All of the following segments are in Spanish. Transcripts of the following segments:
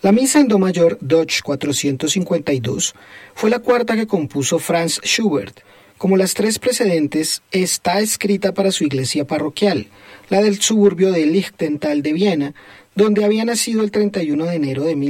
La misa en do mayor Dutch 452 fue la cuarta que compuso Franz Schubert. Como las tres precedentes, está escrita para su iglesia parroquial, la del suburbio de Lichtental de Viena, donde había nacido el 31 de enero de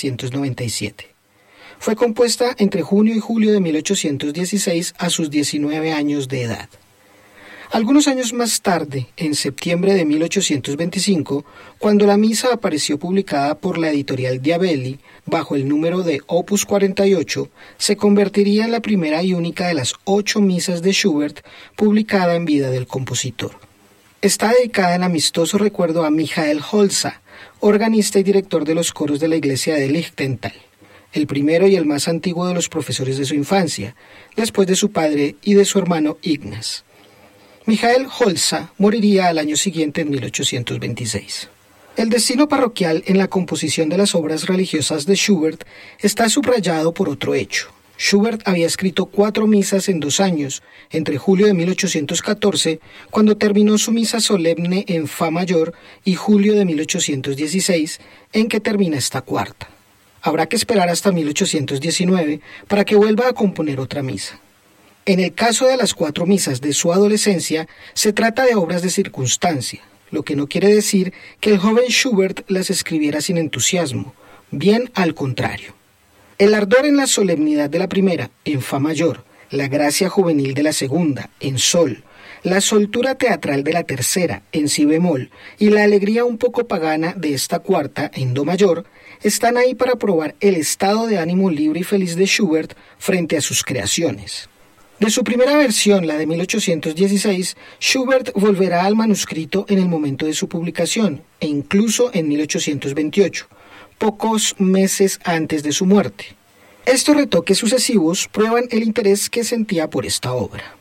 1797. Fue compuesta entre junio y julio de 1816 a sus 19 años de edad. Algunos años más tarde, en septiembre de 1825, cuando la misa apareció publicada por la editorial Diabelli bajo el número de Opus 48, se convertiría en la primera y única de las 8 misas de Schubert publicada en vida del compositor. Está dedicada en amistoso recuerdo a Michael Holza, organista y director de los coros de la iglesia de Lichtental, el primero y el más antiguo de los profesores de su infancia, después de su padre y de su hermano Ignaz. Michael Holza moriría al año siguiente en 1826. El destino parroquial en la composición de las obras religiosas de Schubert está subrayado por otro hecho. Schubert había escrito 4 misas en 2 años, entre julio de 1814, cuando terminó su misa solemne en Fa mayor, y julio de 1816, en que termina esta cuarta. Habrá que esperar hasta 1819 para que vuelva a componer otra misa. En el caso de las 4 misas de su adolescencia, se trata de obras de circunstancia, lo que no quiere decir que el joven Schubert las escribiera sin entusiasmo, bien al contrario. El ardor en la solemnidad de la primera, en Fa mayor, la gracia juvenil de la segunda, en Sol, la soltura teatral de la tercera, en Si bemol, y la alegría un poco pagana de esta cuarta, en Do mayor, están ahí para probar el estado de ánimo libre y feliz de Schubert frente a sus creaciones. De su primera versión, la de 1816, Schubert volverá al manuscrito en el momento de su publicación, e incluso en 1828, pocos meses antes de su muerte. Estos retoques sucesivos prueban el interés que sentía por esta obra.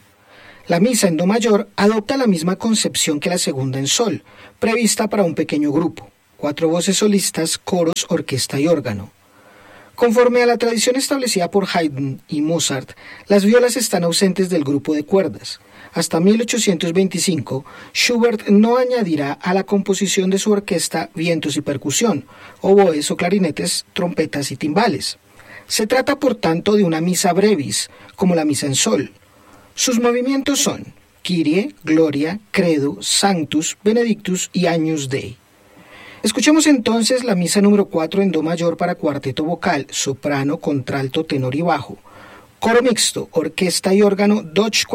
La misa en do mayor adopta la misma concepción que la segunda en sol, prevista para un pequeño grupo, 4 voces solistas, coros, orquesta y órgano. Conforme a la tradición establecida por Haydn y Mozart, las violas están ausentes del grupo de cuerdas. Hasta 1825, Schubert no añadirá a la composición de su orquesta vientos y percusión, oboes o clarinetes, trompetas y timbales. Se trata, por tanto, de una misa brevis, como la misa en sol. Sus movimientos son Kyrie, Gloria, Credo, Sanctus, Benedictus y Agnus Dei. Escuchemos entonces la misa número 4 en do mayor para cuarteto vocal, soprano, contralto, tenor y bajo. Coro mixto, orquesta y órgano Dutch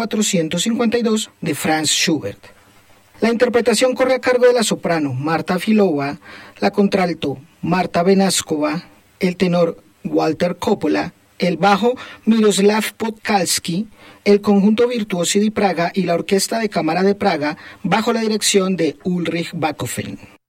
452 de Franz Schubert. La interpretación corre a cargo de la soprano Marta Filova, la contralto Marta Benaskova, el tenor Walter Coppola, el bajo Miroslav Podkalski, el conjunto Virtuosi di Praga y la Orquesta de Cámara de Praga bajo la dirección de Ulrich Bachofen.